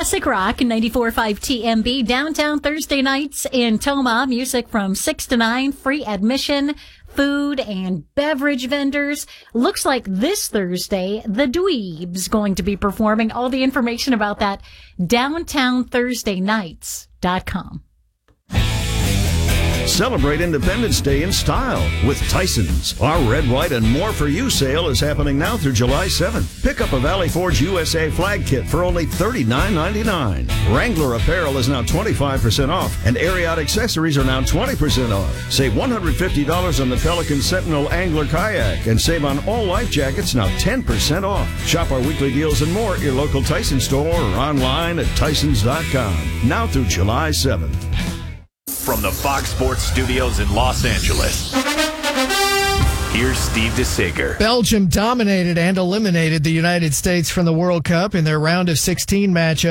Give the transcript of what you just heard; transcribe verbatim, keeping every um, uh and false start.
Classic Rock, ninety-four point five T M B, downtown Thursday nights in Toma. Music from six to nine, free admission, food and beverage vendors. Looks like this Thursday, the Dweebs going to be performing. All the information about that, downtown thursday nights dot com. Celebrate Independence Day in style with Tyson's. Our Red, White, and More for You sale is happening now through July seventh. Pick up a Valley Forge U S A flag kit for only thirty-nine ninety-nine. Wrangler apparel is now twenty-five percent off, and Ariat accessories are now twenty percent off. Save one hundred fifty dollars on the Pelican Sentinel Angler Kayak, and save on all life jackets, now ten percent off. Shop our weekly deals and more at your local Tyson store or online at tysons dot com. Now through July seventh. From the Fox Sports Studios in Los Angeles, here's Steve DeSager. Belgium dominated and eliminated the United States from the World Cup in their round of sixteen matchup.